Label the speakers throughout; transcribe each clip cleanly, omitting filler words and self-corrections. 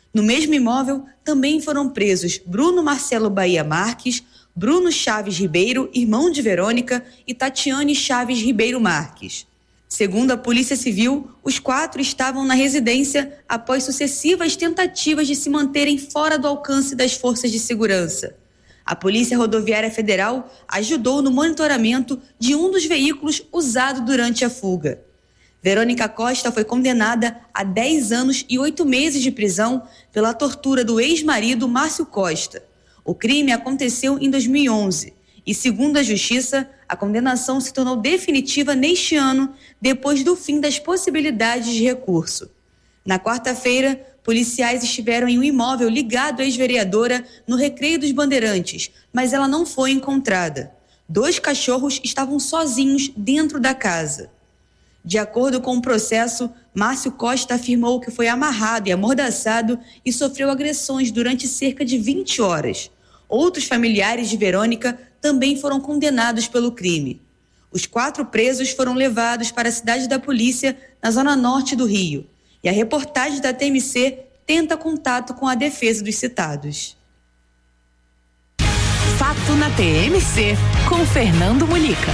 Speaker 1: No mesmo imóvel, também foram presos Bruno Marcelo Bahia Marques, Bruno Chaves Ribeiro, irmão de Verônica, e Tatiane Chaves Ribeiro Marques. Segundo a Polícia Civil, os 4 estavam na residência após sucessivas tentativas de se manterem fora do alcance das forças de segurança. A Polícia Rodoviária Federal ajudou no monitoramento de um dos veículos usado durante a fuga. Verônica Costa foi condenada a 10 anos e 8 meses de prisão pela tortura do ex-marido Márcio Costa. O crime aconteceu em 2011 e, segundo a Justiça, a condenação se tornou definitiva neste ano, depois do fim das possibilidades de recurso. Na quarta-feira, policiais estiveram em um imóvel ligado à ex-vereadora no Recreio dos Bandeirantes, mas ela não foi encontrada. 2 cachorros estavam sozinhos dentro da casa. De acordo com o processo, Márcio Costa afirmou que foi amarrado e amordaçado e sofreu agressões durante cerca de 20 horas. Outros familiares de Verônica também foram condenados pelo crime. Os 4 presos foram levados para a cidade da polícia, na zona norte do Rio. E a reportagem da TMC tenta contato com a defesa dos citados.
Speaker 2: Fato na TMC, com Fernando Mulica.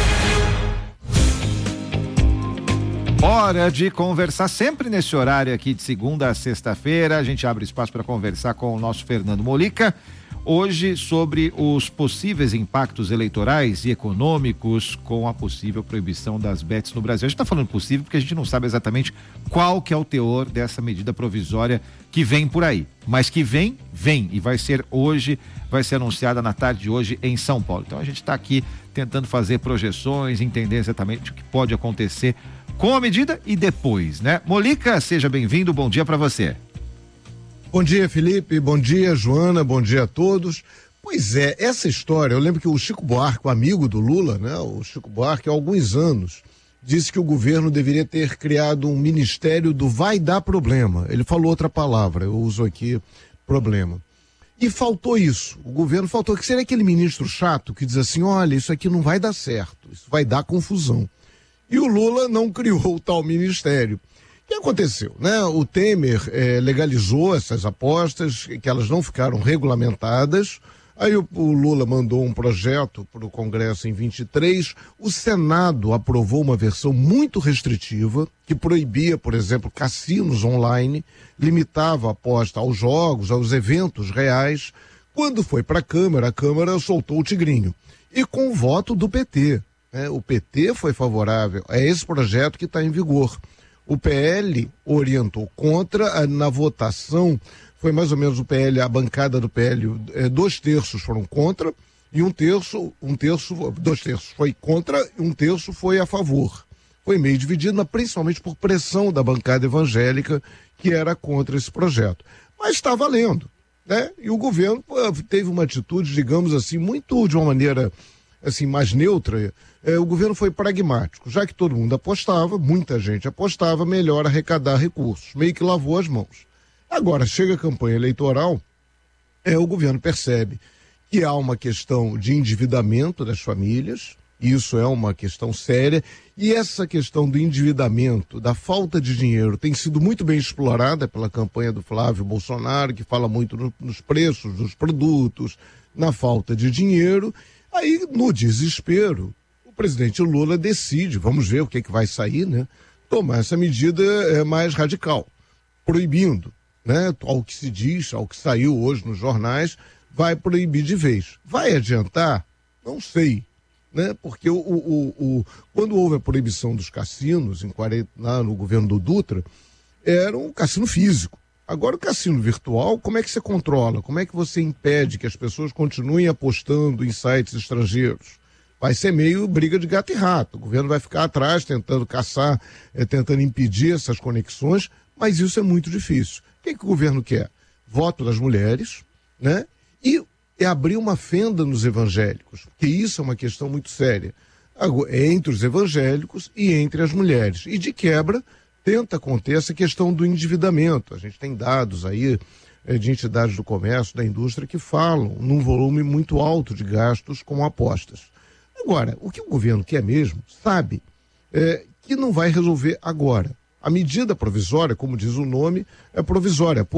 Speaker 3: Hora de conversar sempre nesse horário aqui de segunda a sexta-feira. A gente abre espaço para conversar com o nosso Fernando Mulica. Hoje sobre os possíveis impactos eleitorais e econômicos com a possível proibição das bets no Brasil. A gente está falando possível porque a gente não sabe exatamente qual que é o teor dessa medida provisória que vem por aí. Mas que vem e vai ser hoje, vai ser anunciada na tarde de hoje em São Paulo. Então a gente está aqui tentando fazer projeções, entender exatamente o que pode acontecer com a medida e depois, né? Mulica, seja bem-vindo, bom dia para você.
Speaker 4: Bom dia, Felipe, bom dia, Joana, bom dia a todos. Pois é, essa história, eu lembro que o Chico Buarque, o amigo do Lula, né? O Chico Buarque, há alguns anos, disse que o governo deveria ter criado um ministério do vai dar problema. Ele falou outra palavra, eu uso aqui problema. E faltou isso, o governo faltou, que seria aquele ministro chato que diz assim, olha, isso aqui não vai dar certo, isso vai dar confusão. E o Lula não criou o tal ministério. O que aconteceu, né? O Temer legalizou essas apostas, que elas não ficaram regulamentadas. Aí o Lula mandou um projeto para o Congresso em 23. O Senado aprovou uma versão muito restritiva, que proibia, por exemplo, cassinos online, limitava a aposta aos jogos, aos eventos reais. Quando foi para a Câmara soltou o tigrinho. E com o voto do PT. O PT foi favorável a esse projeto que está em vigor. O PL orientou contra, na votação foi mais ou menos o PL, a bancada do PL, 2/3 foram contra e 2/3 foi contra e 1/3 foi a favor. Foi meio dividido, mas principalmente por pressão da bancada evangélica que era contra esse projeto. Mas está valendo, né? E o governo teve uma atitude, digamos assim, muito de uma maneira assim, mais neutra. O governo foi pragmático, já que todo mundo apostava, muita gente apostava, melhor arrecadar recursos, meio que lavou as mãos. Agora, chega a campanha eleitoral, o governo percebe que há uma questão de endividamento das famílias, isso é uma questão séria, e essa questão do endividamento, da falta de dinheiro, tem sido muito bem explorada pela campanha do Flávio Bolsonaro, que fala muito nos preços dos produtos, na falta de dinheiro. Aí, no desespero, o presidente Lula decide, vamos ver o que vai sair, né? Tomar essa medida mais radical, proibindo, né? Ao que se diz, ao que saiu hoje nos jornais, vai proibir de vez. Vai adiantar? Não sei, né? Porque quando houve a proibição dos cassinos, no governo do Dutra, era um cassino físico. Agora o cassino virtual, como é que você controla? Como é que você impede que as pessoas continuem apostando em sites estrangeiros? Vai ser meio briga de gato e rato. O governo vai ficar atrás tentando caçar, tentando impedir essas conexões, mas isso é muito difícil. O que o governo quer? Voto das mulheres, né? E abrir uma fenda nos evangélicos, porque isso é uma questão muito séria. Entre os evangélicos e entre as mulheres. E de quebra, tenta conter essa questão do endividamento. A gente tem dados aí de entidades do comércio, da indústria, que falam num volume muito alto de gastos com apostas. Agora, o que o governo quer mesmo, sabe, que não vai resolver agora. A medida provisória, como diz o nome, é provisória.